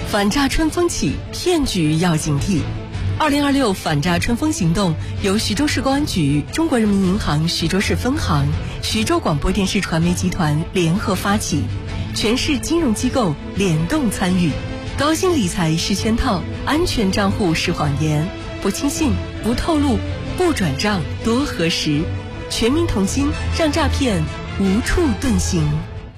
反诈春风起，骗局要警惕。2026反诈春风行动由徐州市公安局、中国人民银行徐州市分行、徐州广播电视传媒集团联合发起，全市金融机构联动参与。高薪理财是圈套，安全账户是谎言，不轻信，不透露，不转账，多核实。全民同心，让诈骗无处遁形。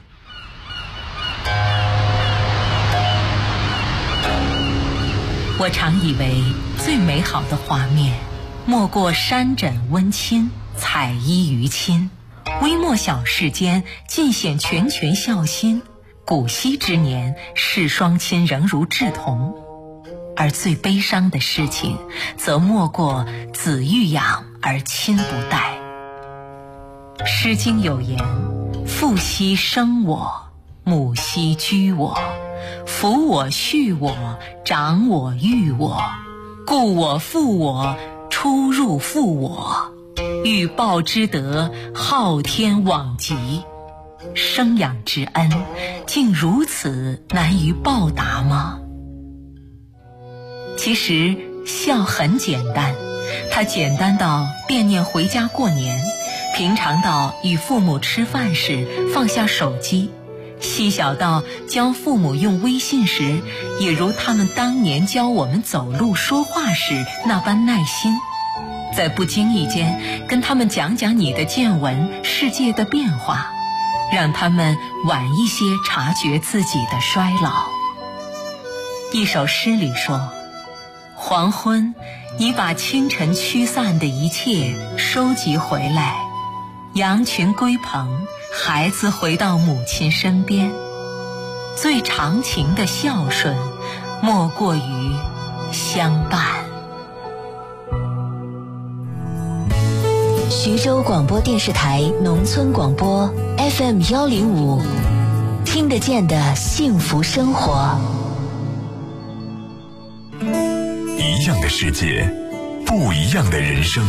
我常以为最美好的画面，莫过山枕温馨，彩衣娱亲，微末小事间尽显拳拳孝心。古稀之年，视双亲仍如稚童。而最悲伤的事情，则莫过子欲养而亲不待。诗经有言：父兮生我，母兮居我，抚我恤我，长我育我，故我负我，出入负我，欲报之德，昊天罔极。生养之恩，竟如此难于报答吗？其实孝很简单，它简单到惦念回家过年，平常到与父母吃饭时放下手机，细小到教父母用微信时，也如他们当年教我们走路说话时那般耐心，在不经意间跟他们讲讲你的见闻、世界的变化，让他们晚一些察觉自己的衰老。一首诗里说，黄昏已把清晨驱散的一切收集回来，羊群归棚，孩子回到母亲身边。最长情的孝顺，莫过于相伴。 徐州广播电视台农村广播 FM105，听得见的幸福生活。 一样的世界，不一样的人生。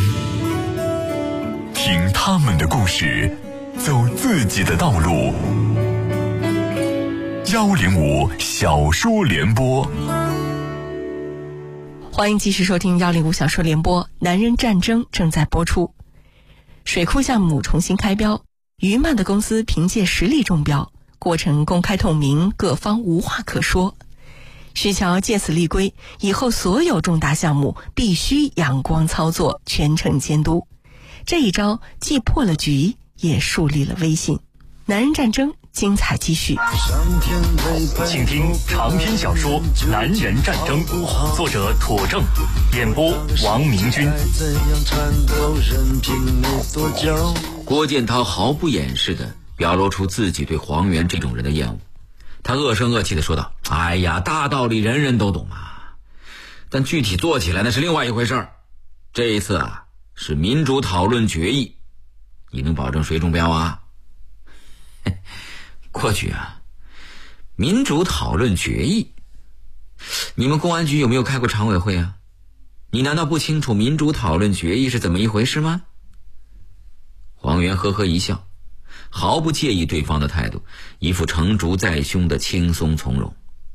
听他们的故事，走自己的道路。105小说联播， 欢迎继续收听105小说联播。男人战争正在播出。水库项目重新开标，于曼的公司凭借实力中标，过程公开透明，各方无话可说。徐桥借此立规，以后所有重大项目必须阳光操作，全程监督。这一招既破了局，也树立了威信。男人战争精彩继续。 请听长篇小说《男人战争》，作者妥正，演播王明君。 郭建涛毫不掩饰地表露出自己对黄源这种人的厌恶。他恶声恶气地说道：哎呀，大道理人人都懂啊，但具体做起来那是另外一回事儿。这一次啊，是民主讨论决议，你能保证谁中标啊？过去啊，民主讨论决议，你们公安局有没有开过常委会啊？你难道不清楚民主讨论决议是怎么一回事吗？黄源呵呵一笑，毫不介意对方的态度，一副成竹在胸的轻松从容。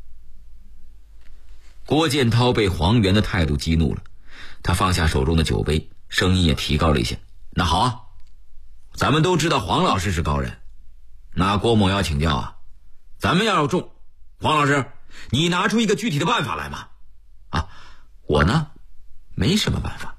郭建涛被黄源的态度激怒了，他放下手中的酒杯，声音也提高了一些。那好啊，咱们都知道黄老师是高人，那郭某要请教啊，咱们要重，黄老师，你拿出一个具体的办法来嘛？啊，我呢，没什么办法。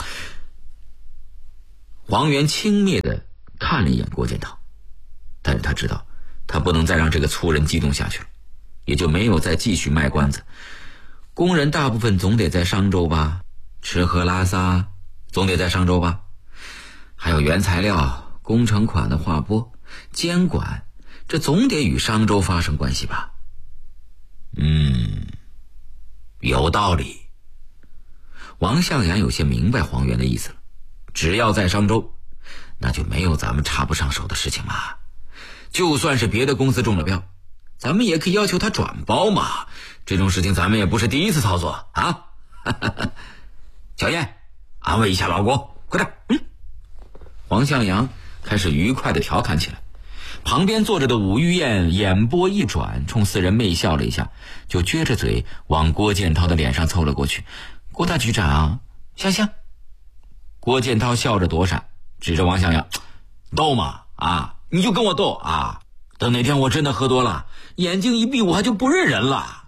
黄源轻蔑地看了一眼郭建涛，但是他知道他不能再让这个粗人激动下去了，也就没有再继续卖关子。工人大部分总得在商州吧，吃喝拉撒总得在商州吧，还有原材料、工程款的划拨、监管，这总得与商州发生关系吧？有道理。王向阳有些明白黄源的意思了，只要在商州，那就没有咱们插不上手的事情嘛。就算是别的公司中了标，咱们也可以要求他转包嘛，这种事情咱们也不是第一次操作啊。小燕，安慰一下老郭，快点。黄向阳开始愉快地调侃起来， 旁边坐着的武玉燕眼波一转，冲四人媚笑了一下，就撅着嘴往郭建涛的脸上凑了过去。郭大局长，香。郭建涛笑着躲闪，指着王向阳，斗嘛啊，你就跟我斗啊，等哪天我真的喝多了，眼睛一闭我还就不认人了。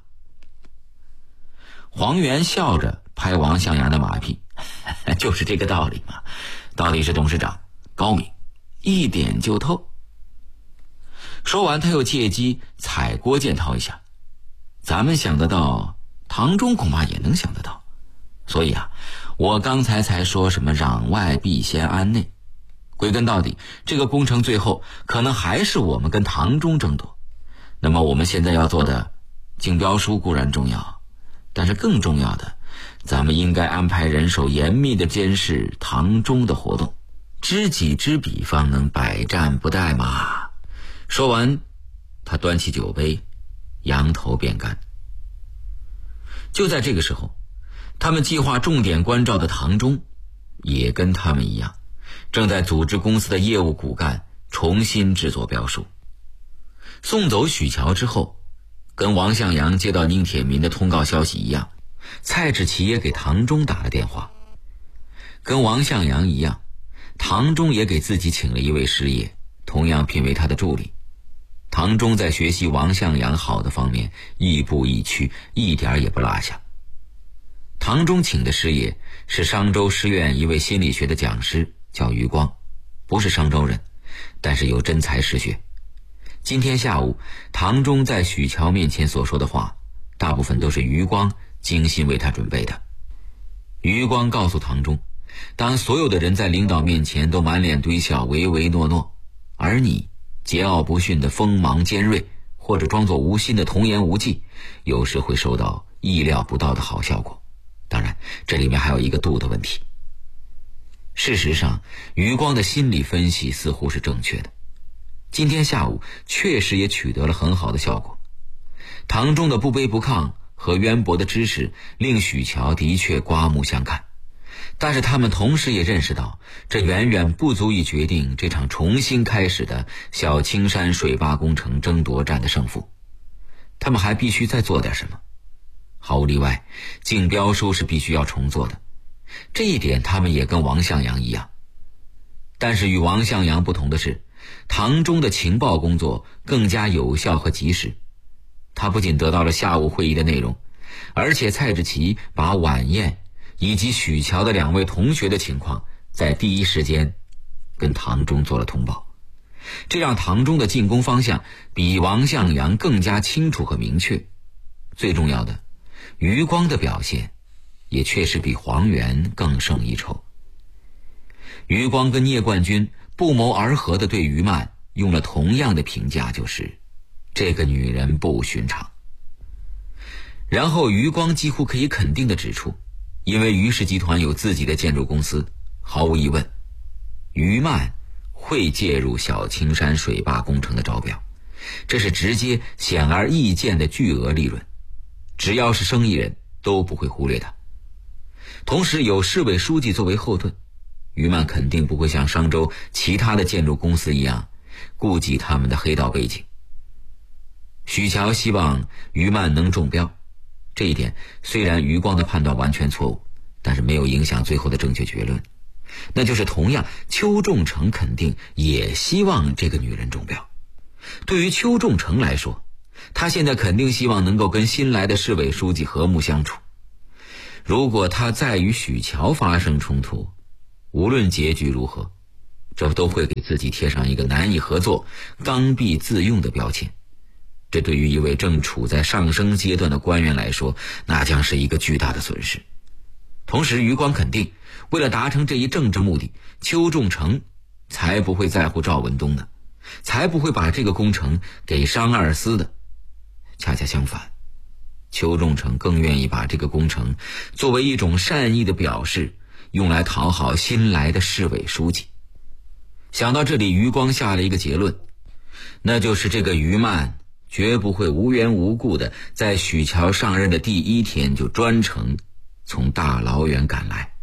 黄元笑着拍王向阳的马屁，就是这个道理嘛，到底是董事长高明，一点就透。说完他又借机踩郭建涛一下，咱们想得到，唐中恐怕也能想得到。所以啊，我刚才才说什么攘外必先安内，归根到底，这个工程最后可能还是我们跟唐中争夺。那么我们现在要做的竞标书固然重要，但是更重要的，咱们应该安排人手严密的监视唐中的活动，知己知彼，方能百战不殆嘛。说完，他端起酒杯，扬头便干。就在这个时候，他们计划重点关照的唐中也跟他们一样，正在组织公司的业务骨干重新制作标书。送走许桥之后，跟王向阳接到宁铁民的通告消息一样，蔡志奇也给唐中打了电话。跟王向阳一样，唐中也给自己请了一位师爷，同样聘为他的助理。唐中在学习王向阳好的方面亦步亦趋，一点也不落下。唐中请的师爷是商州师院一位心理学的讲师，叫余光，不是商州人，但是有真才实学。今天下午，唐中在许桥面前所说的话，大部分都是余光精心为他准备的。余光告诉唐中，当所有的人在领导面前都满脸堆笑，唯唯诺诺，而你桀骜不驯的锋芒尖锐，或者装作无心的童言无忌，有时会收到意料不到的好效果。当然，这里面还有一个度的问题。事实上，余光的心理分析似乎是正确的。今天下午确实也取得了很好的效果。唐中的不卑不亢和渊博的知识令许桥的确刮目相看，但是他们同时也认识到，这远远不足以决定这场重新开始的小青山水坝工程争夺战的胜负。他们还必须再做点什么。毫无例外，竞标书是必须要重做的，这一点他们也跟王向阳一样。但是与王向阳不同的是，唐中的情报工作更加有效和及时。他不仅得到了下午会议的内容，而且蔡志奇把晚宴以及许桥的2位同学的情况在第一时间跟唐中做了通报，这让唐中的进攻方向比王向阳更加清楚和明确。最重要的，余光的表现也确实比黄元更胜一筹。余光跟聂冠军不谋而合地对于曼用了同样的评价，就是这个女人不寻常。然后余光几乎可以肯定地指出，因为余氏集团有自己的建筑公司，毫无疑问，于曼会介入小青山水坝工程的招标，这是直接显而易见的巨额利润，只要是生意人都不会忽略它。同时有市委书记作为后盾，于曼肯定不会像商州其他的建筑公司一样顾及他们的黑道背景。许桥希望于曼能中标，这一点虽然余光的判断完全错误，但是没有影响最后的正确结论，那就是同样邱仲成肯定也希望这个女人中标。对于邱仲成来说，他现在肯定希望能够跟新来的市委书记和睦相处。如果他再与许桥发生冲突，无论结局如何，这都会给自己贴上一个难以合作、刚愎自用的标签。这对于一位正处在上升阶段的官员来说，那将是一个巨大的损失。同时余光肯定，为了达成这一政治目的，邱仲成才不会在乎赵文东的，才不会把这个工程给商二司的。恰恰相反，邱仲成更愿意把这个工程作为一种善意的表示，用来讨好新来的市委书记。想到这里，余光下了一个结论，那就是这个于曼绝不会无缘无故的在许桥上任的第1天就专程从大老远赶来。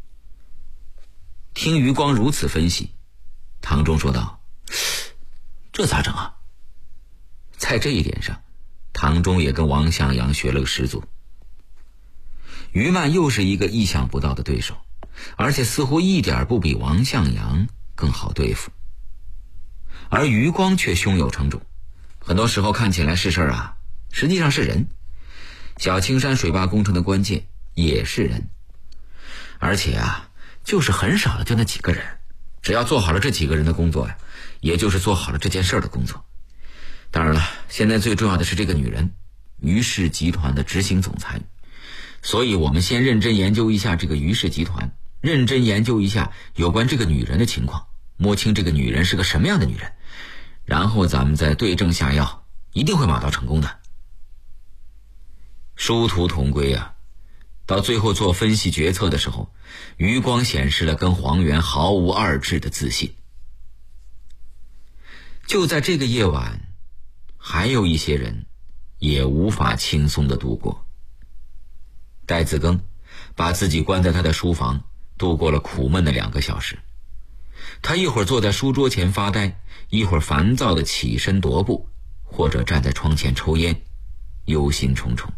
听余光如此分析，唐中说道： 这咋整啊？在这一点上，唐忠也跟王向阳学了个十足。于曼又是一个意想不到的对手，而且似乎一点不比王向阳更好对付。而余光却胸有成竹，很多时候看起来是事儿啊，实际上是人。小青山水坝工程的关键也是人，而且啊，就是很少的就那几个人，只要做好了这几个人的工作呀，也就是做好了这件事儿的工作。当然了，现在最重要的是这个女人，于氏集团的执行总裁。所以我们先认真研究一下这个于氏集团，认真研究一下有关这个女人的情况，摸清这个女人是个什么样的女人，然后咱们再对症下药，一定会马到成功的。殊途同归啊，到最后做分析决策的时候，余光显示了跟黄源毫无二致的自信。就在这个夜晚，还有一些人也无法轻松地度过。戴自庚把自己关在他的书房，度过了苦闷的2个小时。他一会儿坐在书桌前发呆，一会儿烦躁地起身踱步，或者站在窗前抽烟，忧心忡忡。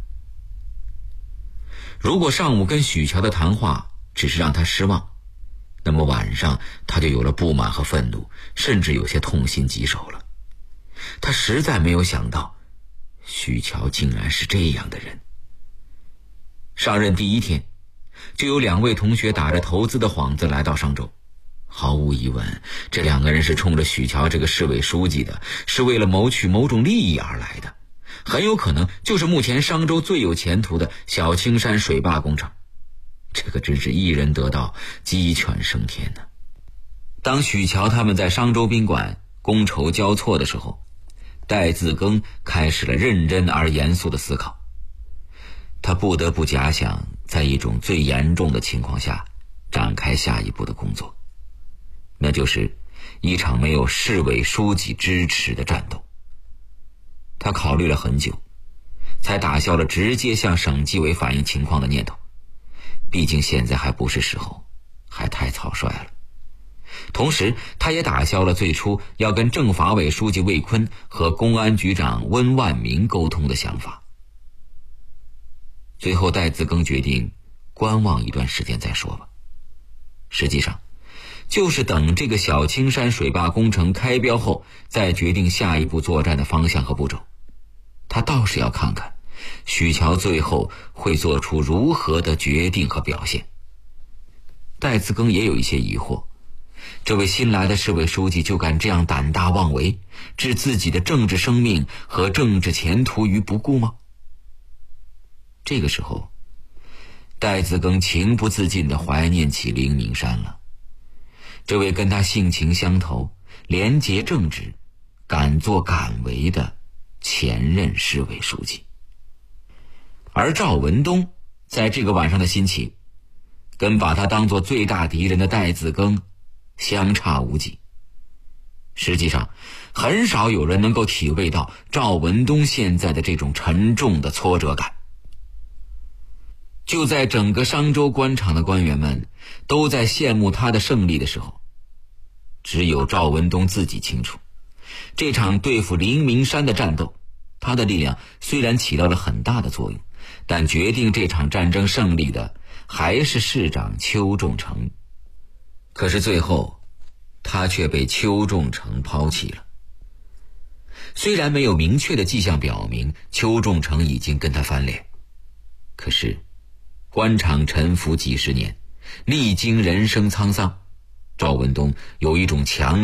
如果上午跟许乔的谈话只是让他失望，那么晚上他就有了不满和愤怒，甚至有些痛心疾首了。他实在没有想到，许乔竟然是这样的人。上任第1天，就有2位同学打着投资的幌子来到商州。毫无疑问，这2个人是冲着许乔这个市委书记的，是为了谋取某种利益而来的，很有可能就是目前商州最有前途的小青山水坝工程。这个真是一人得道，鸡犬升天呢。当许乔他们在商州宾馆觥筹交错的时候，戴自庚开始了认真而严肃的思考。他不得不假想在一种最严重的情况下展开下一步的工作，那就是一场没有市委书记支持的战斗。他考虑了很久，才打消了直接向省纪委反映情况的念头。毕竟现在还不是时候，还太草率了。同时他也打消了最初要跟政法委书记魏坤和公安局长温万明沟通的想法。最后戴自庚决定观望一段时间再说吧。实际上就是等这个小青山水坝工程开标后，再决定下一步作战的方向和步骤。他倒是要看看许乔最后会做出如何的决定和表现。戴自庚也有一些疑惑，这位新来的市委书记就敢这样胆大妄为，置自己的政治生命和政治前途于不顾吗？这个时候，戴自庚情不自禁地怀念起林明山了。这位跟他性情相投、廉洁正直、敢作敢为的前任市委书记。而赵文东在这个晚上的心情，跟把他当作最大敌人的戴自庚相差无几。实际上，很少有人能够体会到赵文东现在的这种沉重的挫折感。就在整个商州官场的官员们都在羡慕他的胜利的时候，只有赵文东自己清楚，这场对付林明山的战斗，他的力量虽然起到了很大的作用，但决定这场战争胜利的还是市长邱仲成。可是最后他却被邱仲成抛弃了。虽然没有明确的迹象表明邱仲成已经跟他翻脸，可是官场沉浮几十年，历经人生沧桑，赵文东有一种强